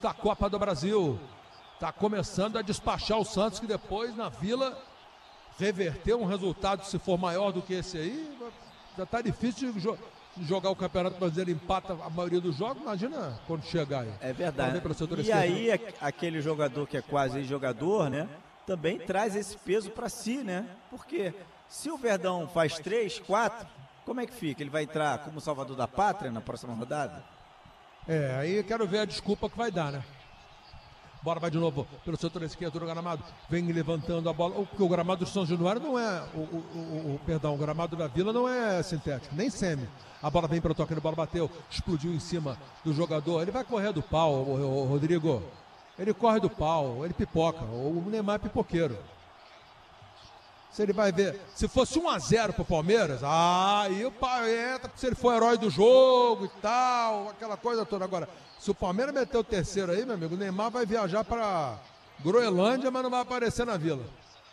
da Copa do Brasil. Está começando a despachar o Santos, que depois na Vila reverter um resultado, se for maior do que esse aí, já está difícil de jogar o Campeonato Brasileiro, empata a maioria dos jogos, imagina quando chegar aí. É verdade. E aí aquele jogador que é quase jogador, né, também traz esse peso para si, né? Porque se o Verdão faz 3, 4, como é que fica? Ele vai entrar como salvador da pátria na próxima rodada? Aí eu quero ver a desculpa que vai dar, né? Bora, vai de novo pelo setor esquerdo do gramado. Vem levantando a bola. Porque o gramado do São Januário não é. O gramado da Vila não é sintético, nem semi. A bola vem para o toque, a bola bateu, explodiu em cima do jogador. Ele vai correr do pau, o Rodrigo. Ele corre do pau, ele pipoca. O Neymar é pipoqueiro. Se ele vai ver, se fosse 1-0 pro Palmeiras, aí o pai entra, se ele for herói do jogo e tal, aquela coisa toda. Agora, se o Palmeiras meter o terceiro aí, meu amigo, o Neymar vai viajar para Groenlândia, mas não vai aparecer na Vila.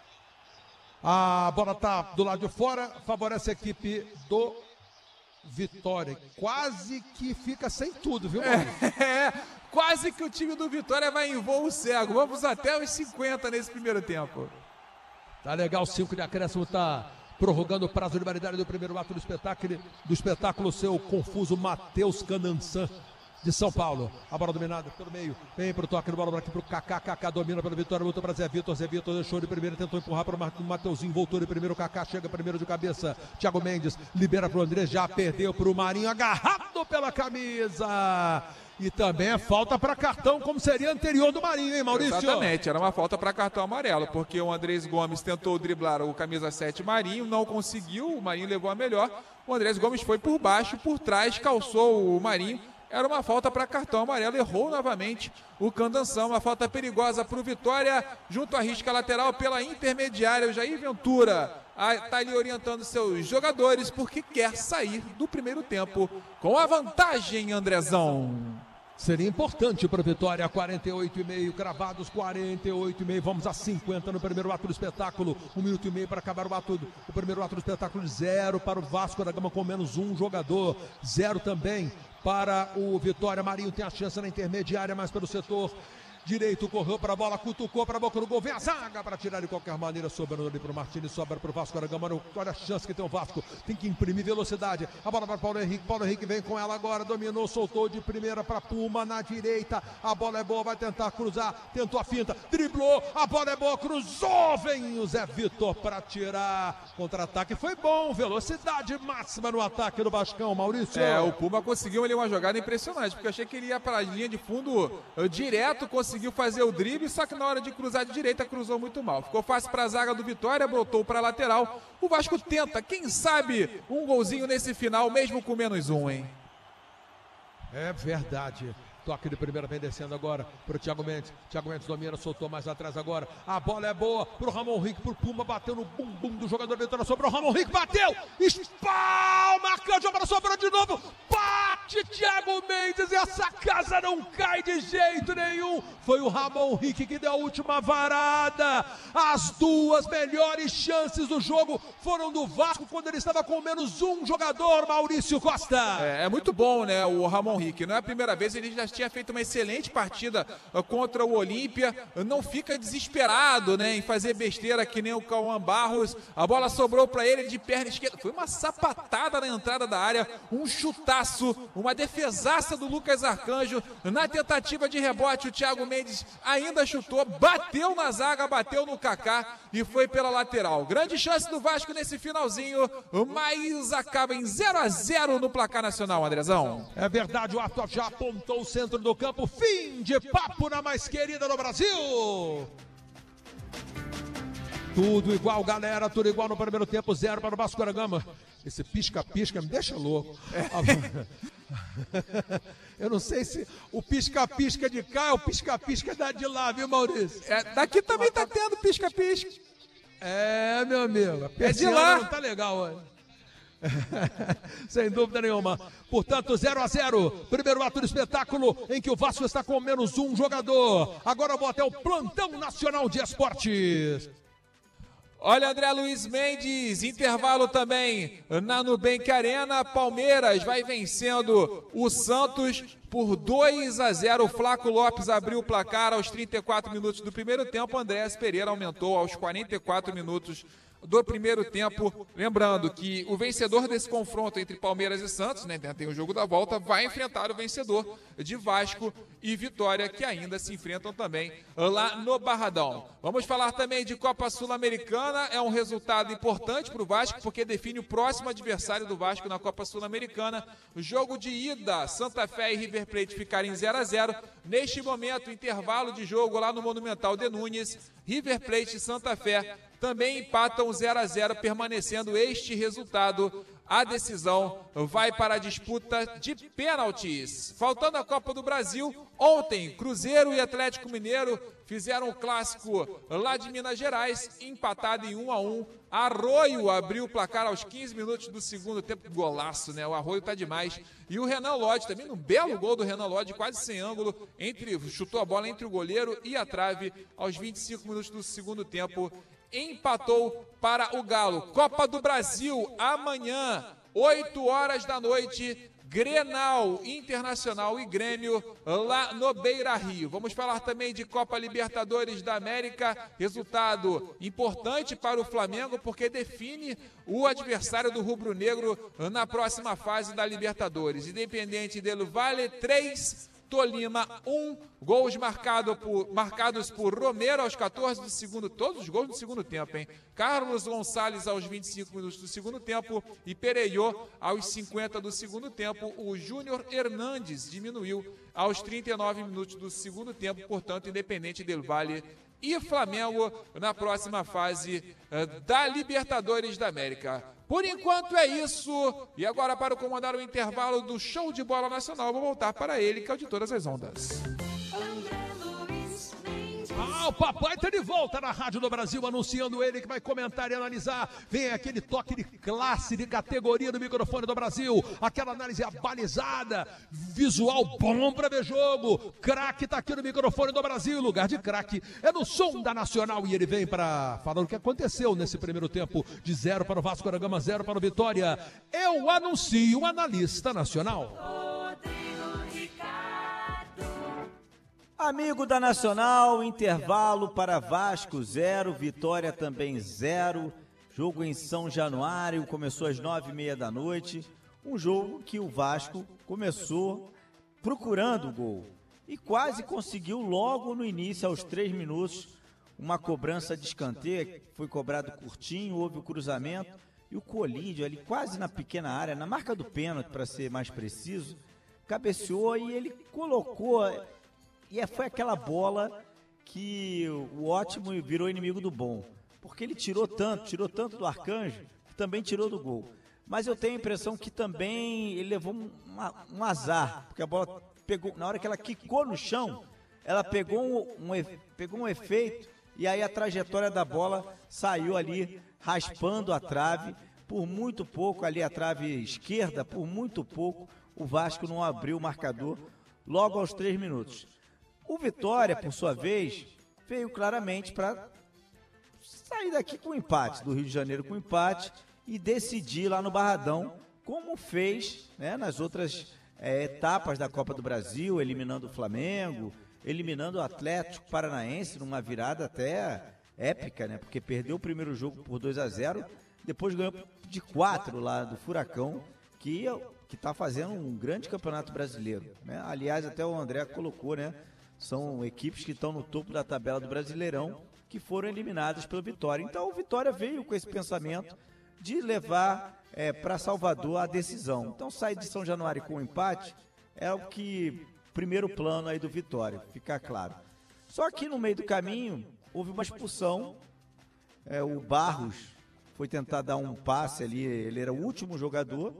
A bola tá do lado de fora, favorece a equipe do Vitória. Quase que fica sem tudo, viu, Maurício? Quase que o time do Vitória vai em voo cego. Vamos até os 50 nesse primeiro tempo. Tá legal, 5 de acréscimo, tá prorrogando o prazo de validade do primeiro ato do espetáculo, seu confuso Matheus Canançã de São Paulo. A bola dominada pelo meio, vem pro toque, bola aqui pro Kaká, Kaká domina pelo Vitória, voltou para Zé Vitor deixou de primeira, tentou empurrar para o Mateuzinho, voltou de primeiro, Kaká chega primeiro de cabeça, Thiago Mendes libera pro André, já perdeu pro Marinho, agarrado pela camisa. E também é falta para cartão, como seria anterior do Marinho, hein, Maurício? Exatamente, era uma falta para cartão amarelo, porque o Andrés Gomes tentou driblar o camisa 7 Marinho, não conseguiu, o Marinho levou a melhor, o Andrés Gomes foi por baixo, por trás, calçou o Marinho, era uma falta para cartão amarelo, errou novamente o Candanção, uma falta perigosa para o Vitória, junto à risca lateral pela intermediária, o Jair Ventura está ali orientando seus jogadores, porque quer sair do primeiro tempo com a vantagem, Andrezão. Seria importante para a Vitória, 48,5, cravados 48,5, vamos a 50 no primeiro ato do espetáculo, 1 minuto e meio para acabar o primeiro ato do espetáculo, 0 para o Vasco da Gama com menos um jogador, 0 também para o Vitória. Marinho tem a chance na intermediária, mas pelo setor direito, correu para a bola, cutucou para a boca do gol, vem a zaga para tirar de qualquer maneira, sobrando ali para o Martins, sobra para o Vasco da Gama, olha a chance que tem o Vasco, tem que imprimir velocidade, a bola para o Paulo Henrique vem com ela agora, dominou, soltou de primeira para Puma na direita, a bola é boa, vai tentar cruzar, tentou a finta, driblou, a bola é boa, cruzou, vem o Zé Vitor para tirar, contra-ataque foi bom, velocidade máxima no ataque do Vascão, Maurício. O Puma conseguiu ali uma jogada impressionante, porque eu achei que ele ia para a linha de fundo direto, conseguiu fazer o drible, só que na hora de cruzar de direita, cruzou muito mal. Ficou fácil para a zaga do Vitória, botou para a lateral. O Vasco tenta, quem sabe, um golzinho nesse final, mesmo com menos um, hein? É verdade. Toque de primeira, vem descendo agora pro Thiago Mendes. Thiago Mendes domina, soltou mais atrás agora. A bola é boa pro Ramon Henrique, pro Puma, bateu no bumbum do jogador Vitória, sobrou. Ramon Henrique bateu! Espal! Marcando, a bola sobrou de novo. Bate Thiago Mendes e essa casa não cai de jeito nenhum. Foi o Ramon Henrique que deu a última varada. As duas melhores chances do jogo foram do Vasco quando ele estava com menos um jogador, Maurício Costa. É muito bom, né, o Ramon Henrique. Não é a primeira vez, ele já tinha feito uma excelente partida contra o Olímpia, não fica desesperado, né, em fazer besteira que nem o Cauã Barros. A bola sobrou para ele de perna esquerda, foi uma sapatada na entrada da área, um chutaço, uma defesaça do Lucas Arcanjo. Na tentativa de rebote, o Thiago Mendes ainda chutou, bateu na zaga, bateu no Kaká e foi pela lateral. Grande chance do Vasco nesse finalzinho, mas acaba em 0-0 no placar nacional, Andrezão. É verdade, o Arthur já apontou o centro do campo, fim de papo na mais querida do Brasil. Tudo igual, galera, tudo igual no primeiro tempo, 0 para o Vasco da Gama. Esse pisca-pisca me deixa louco. Eu não sei se o pisca-pisca de cá é o pisca-pisca de lá, viu, Maurício? Daqui também tá tendo pisca-pisca. Meu amigo. É de lá. Não tá legal hoje. Sem dúvida nenhuma. Portanto, 0-0. Primeiro ato do espetáculo em que o Vasco está com menos um jogador. Agora eu vou até o plantão nacional de esportes. Olha, André Luiz Mendes, intervalo também na Nubank Arena. Palmeiras vai vencendo o Santos por 2-0. O Flaco Lopes abriu o placar aos 34 minutos do primeiro tempo. Andréas Pereira aumentou aos 44 minutos do primeiro tempo. Lembrando que o vencedor desse confronto entre Palmeiras e Santos, né, tem o jogo da volta, vai enfrentar o vencedor de Vasco e Vitória, que ainda se enfrentam também lá no Barradão. Vamos falar também de Copa Sul-Americana. É um resultado importante para o Vasco, porque define o próximo adversário do Vasco na Copa Sul-Americana. O jogo de ida, Santa Fé e River Plate ficarem 0-0. Neste momento, intervalo de jogo lá no Monumental de Núñez, River Plate e Santa Fé também empatam 0-0, permanecendo este resultado. A decisão vai para a disputa de pênaltis. Faltando a Copa do Brasil, ontem, Cruzeiro e Atlético Mineiro fizeram o clássico lá de Minas Gerais, empatado em 1-1. Arroio abriu o placar aos 15 minutos do segundo tempo. Golaço, né? O Arroio tá demais. E o Renan Lodge também, um belo gol do Renan Lodge, quase sem ângulo, chutou a bola entre o goleiro e a trave aos 25 minutos do segundo tempo. Empatou para o Galo. Copa do Brasil, amanhã, 8 horas da noite, Grenal, Internacional e Grêmio, lá no Beira-Rio. Vamos falar também de Copa Libertadores da América, resultado importante para o Flamengo, porque define o adversário do rubro-negro na próxima fase da Libertadores. Independente del Valle, 3, Tolima 1, gols marcados por Romero aos 14 do segundo, todos os gols do segundo tempo, hein? Carlos Gonçalves aos 25 minutos do segundo tempo e Pereyô aos 50 do segundo tempo. O Júnior Hernandes diminuiu aos 39 minutos do segundo tempo, portanto, Independente del Valle e Flamengo na próxima fase da Libertadores da América. Por enquanto é isso. E agora, para comandar o intervalo do Show de Bola Nacional, vou voltar para ele, que é o de todas as ondas. O papai está de volta na Rádio do Brasil, anunciando ele que vai comentar e analisar. Vem aquele toque de classe, de categoria do microfone do Brasil, aquela análise abalizada, visual bom para ver jogo. Craque está aqui no microfone do Brasil, lugar de craque é no som da Nacional, e ele vem para falar o que aconteceu nesse primeiro tempo, de 0 para o Vasco da Gama, 0 para o Vitória. Eu anuncio o analista nacional. Amigo da Nacional, intervalo para Vasco 0, Vitória também 0. Jogo em São Januário, começou às 9h30 da noite. Um jogo que o Vasco começou procurando o gol e quase conseguiu logo no início, aos 3 minutos, uma cobrança de escanteio. Foi cobrado curtinho, houve o cruzamento e o Colídio ali quase na pequena área, na marca do pênalti para ser mais preciso, cabeceou e ele colocou... E foi aquela bola que o ótimo virou inimigo do bom. Porque ele tirou tanto do Arcanjo, que também tirou do gol. Mas eu tenho a impressão que também ele levou um azar. Porque a bola pegou, na hora que ela quicou no chão, ela pegou um efeito e aí a trajetória da bola saiu ali raspando a trave. Por muito pouco, ali a trave esquerda, por muito pouco, o Vasco não abriu o marcador logo aos 3 minutos. O Vitória, por sua vez, veio claramente para sair daqui com empate, do Rio de Janeiro com empate, e decidir lá no Barradão, como fez, né, nas outras etapas da Copa do Brasil, eliminando o Flamengo, eliminando o Atlético Paranaense, numa virada até épica, né, porque perdeu o primeiro jogo por 2-0, depois ganhou de 4 lá do Furacão, que está fazendo um grande campeonato brasileiro, né? Aliás, até o André colocou, né? São equipes que estão no topo da tabela do Brasileirão, que foram eliminadas pelo Vitória. Então o Vitória veio com esse pensamento de levar para Salvador a decisão. Então sair de São Januário com um empate é o que, primeiro plano aí do Vitória, ficar claro. Só que no meio do caminho houve uma expulsão, o Barros foi tentar dar um passe ali, ele era o último jogador,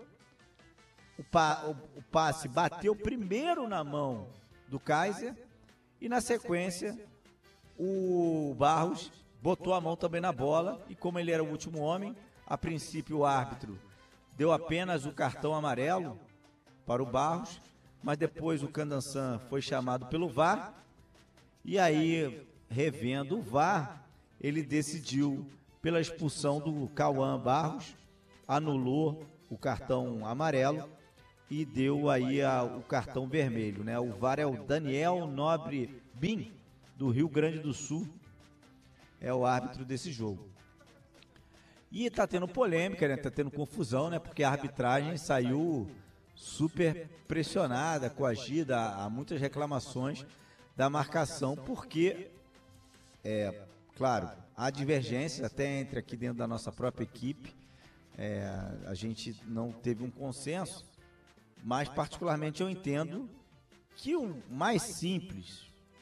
o passe bateu primeiro na mão do Kaiser, e na sequência, o Barros botou a mão também na bola e como ele era o último homem, a princípio o árbitro deu apenas o cartão amarelo para o Barros, mas depois o Candançan foi chamado pelo VAR e aí, revendo o VAR, ele decidiu pela expulsão do Cauã Barros, anulou o cartão amarelo e deu aí o cartão vermelho, né? O VAR é o Daniel Nobre Bim, do Rio Grande do Sul, é o árbitro desse jogo. E tá tendo polêmica, né? Tá tendo confusão, né? Porque a arbitragem saiu super pressionada, coagida, há muitas reclamações da marcação, porque, claro, há divergências até entre aqui dentro da nossa própria equipe, a gente não teve um consenso, mas particularmente eu entendo que o mais simples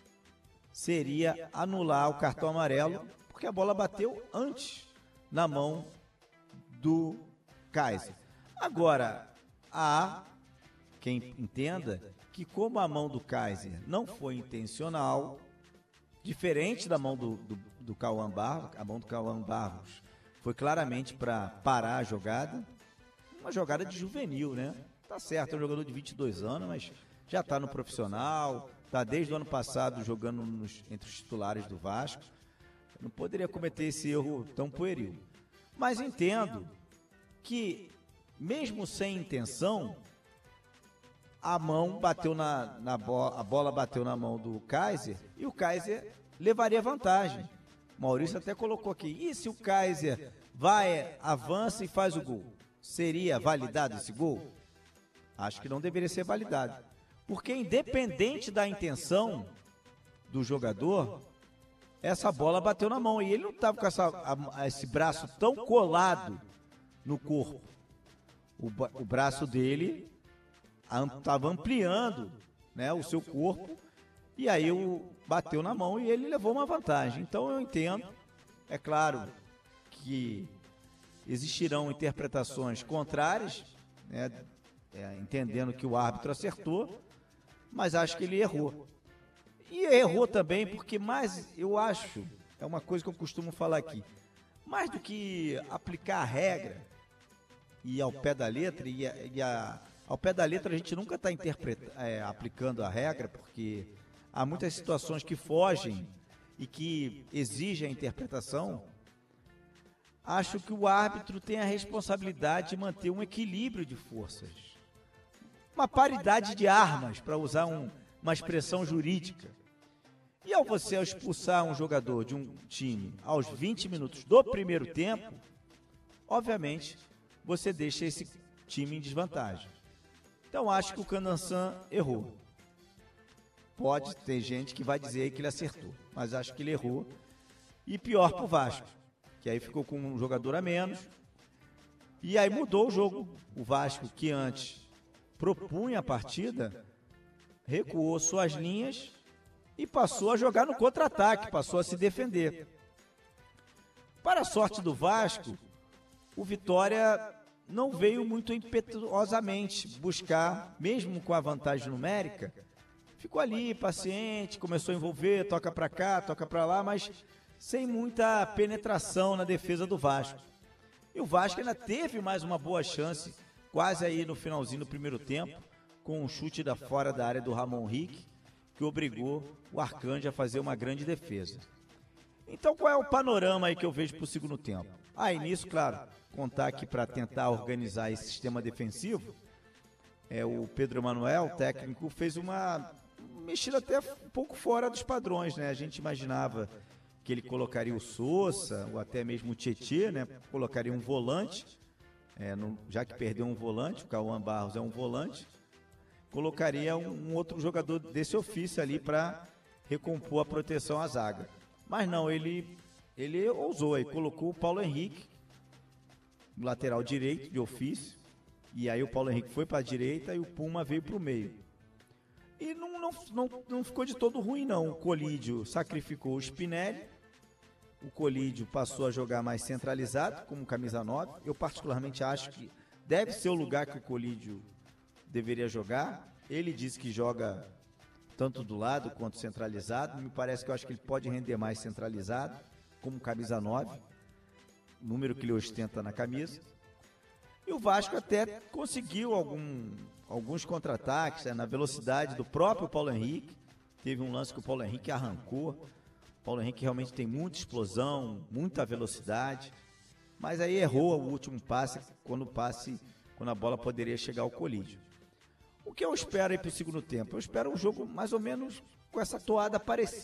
seria anular o cartão amarelo, porque a bola bateu antes na mão do Kaiser. Agora, há quem entenda que como a mão do Kaiser não foi intencional, diferente da mão do Cauã Barros, a mão do Cauã Barros foi claramente para parar a jogada, uma jogada de juvenil, né? Tá certo, é um jogador de 22 anos, mas já está no profissional, está desde o ano passado jogando entre os titulares do Vasco, não poderia cometer esse erro tão pueril. Mas entendo que, mesmo sem intenção, a mão bateu a bola bateu na mão do Kaiser e o Kaiser levaria vantagem. Maurício até colocou aqui, e se o Kaiser avança e faz o gol? Seria validado esse gol? Acho que não deveria ser validado. Porque independente da intenção do jogador, essa bola bateu na mão e ele não estava com esse braço tão colado no corpo. O braço dele estava ampliando, né, o seu corpo, e aí bateu na mão e ele levou uma vantagem. Então eu entendo, é claro que existirão interpretações contrárias, né, entendendo que o árbitro acertou, mas acho que ele errou. E errou também porque eu acho, é uma coisa que eu costumo falar aqui, mais do que aplicar a regra e ao pé da letra, ao pé da letra a gente nunca está aplicando a regra, porque há muitas situações que fogem e que exigem a interpretação. Acho que o árbitro tem a responsabilidade de manter um equilíbrio de forças, uma paridade de armas, para usar uma expressão jurídica. E ao você expulsar um jogador de um time aos 20 minutos do primeiro tempo, obviamente você deixa esse time em desvantagem. Então acho que o Candançan errou. Pode ter gente que vai dizer que ele acertou, mas acho que ele errou. E pior para o Vasco, que aí ficou com um jogador a menos. E aí mudou o jogo. O Vasco, que antes propunha a partida, recuou suas linhas e passou a jogar no contra-ataque, passou a se defender. Para a sorte do Vasco, o Vitória não veio muito impetuosamente buscar, mesmo com a vantagem numérica, ficou ali paciente, começou a envolver, toca para cá, toca para lá, mas sem muita penetração na defesa do Vasco. E o Vasco ainda teve mais uma boa chance, quase aí no finalzinho do primeiro tempo, com um chute fora da área do Ramon Henrique, que obrigou o Arcanjo a fazer uma grande defesa. Então qual é o panorama aí que eu vejo para o segundo tempo? Nisso, claro, contar aqui para tentar organizar esse sistema defensivo, o Pedro Emanuel, o técnico, fez uma mexida até um pouco fora dos padrões, né? A gente imaginava que ele colocaria o Sousa, ou até mesmo o Tietê, né? Colocaria um volante, já que perdeu um volante, o Cauã Barros é um volante, colocaria um outro jogador desse ofício ali para recompor a proteção à zaga. Mas não, ele ousou aí, colocou o Paulo Henrique, lateral direito de ofício, e aí o Paulo Henrique foi para a direita e o Puma veio para o meio. E não ficou de todo ruim não, o Colídio sacrificou o Spinelli, o Colídio passou a jogar mais centralizado, como camisa 9, eu particularmente acho que deve ser o lugar que o Colídio deveria jogar. Ele disse que joga tanto do lado quanto centralizado, me parece que eu acho que ele pode render mais centralizado, como camisa 9, número que ele ostenta na camisa. E o Vasco até conseguiu alguns contra-ataques, na velocidade do próprio Paulo Henrique. Teve um lance que o Paulo Henrique arrancou, Paulo Henrique realmente tem muita explosão, muita velocidade, mas aí errou o último passe, quando a bola poderia chegar ao Colídio. O que eu espero aí para o segundo tempo? Eu espero um jogo mais ou menos com essa toada parecida.